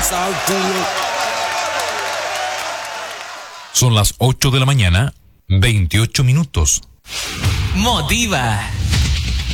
Son las 8 de la mañana, 28 minutos. Motiva.